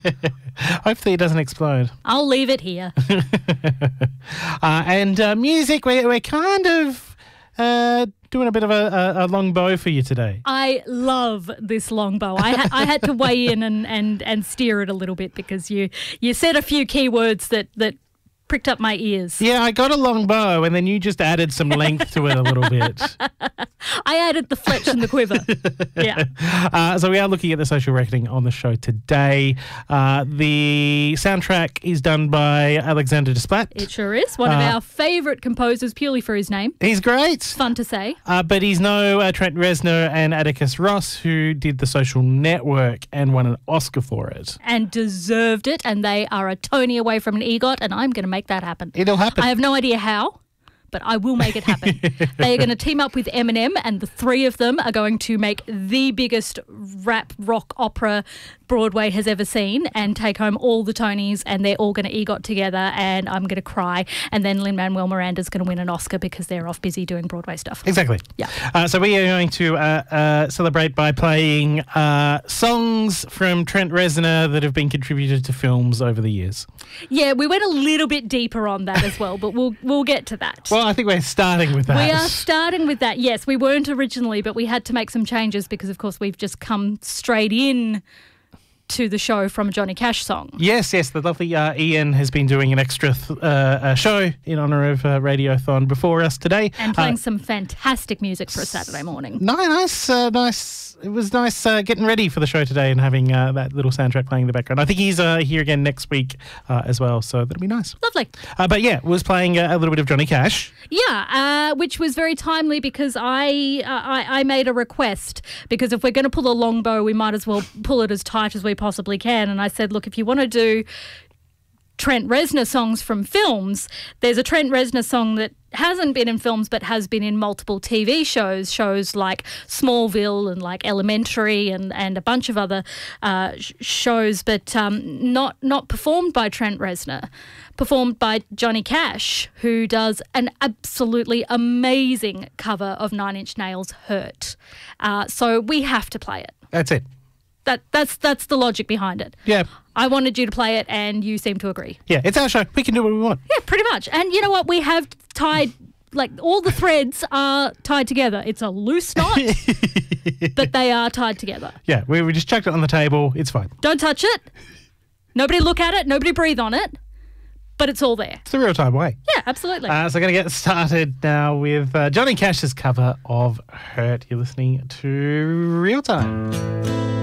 Hopefully it doesn't explode. I'll leave it here. And music, we're kind of doing a bit of a long bow for you today. I love this long bow. I had to weigh in and steer it a little bit because you said a few keywords that pricked up my ears. Yeah, I got a long bow and then you just added some length to it a little bit. I added the fletch and the quiver. Yeah. So we are looking at the social reckoning on the show today. The soundtrack is done by Alexander Desplat. It sure is. One of our favourite composers purely for his name. He's great. Fun to say. But he's no Trent Reznor and Atticus Ross, who did The Social Network and won an Oscar for it. And deserved it. And they are a Tony away from an EGOT, and I'm going to make that happen. It'll happen. I have no idea how, but I will make it happen. They are going to team up with Eminem, and the three of them are going to make the biggest rap rock opera Broadway has ever seen and take home all the Tonys, and they're all going to EGOT together, and I'm going to cry. And then Lin-Manuel Miranda's going to win an Oscar because they're off busy doing Broadway stuff. Exactly. Yeah. So we are going to celebrate by playing songs from Trent Reznor that have been contributed to films over the years. Yeah, we went a little bit deeper on that as well, but we'll get to that. Well, I think we're starting with that. We are starting with that. Yes, we weren't originally, but we had to make some changes because, of course, we've just come straight in to the show from a Johnny Cash song. Yes. The lovely Ian has been doing an extra show in honour of Radiothon before us today. And playing some fantastic music for a Saturday morning. Nice. It was nice getting ready for the show today and having that little soundtrack playing in the background. I think he's here again next week as well, so that'll be nice. Lovely. But yeah, was playing a little bit of Johnny Cash. Yeah, which was very timely because I made a request, because if we're going to pull a long bow, we might as well pull it as tight as we possibly can. And I said, look, if you want to do Trent Reznor songs from films, there's a Trent Reznor song that hasn't been in films but has been in multiple TV shows like Smallville and like Elementary and a bunch of other shows, but not performed by Trent Reznor, performed by Johnny Cash, who does an absolutely amazing cover of Nine Inch Nails' Hurt. So we have to play it. That's it. That's the logic behind it. Yeah. I wanted you to play it and you seem to agree. Yeah, it's our show. We can do what we want. Yeah, pretty much. And you know what? We have tied, like, all the threads are tied together. It's a loose knot, but they are tied together. Yeah, we just chucked it on the table. It's fine. Don't touch it. Nobody look at it. Nobody breathe on it. But it's all there. It's the real-time way. Yeah, absolutely. So I'm going to get started now with Johnny Cash's cover of Hurt. You're listening to Real Time.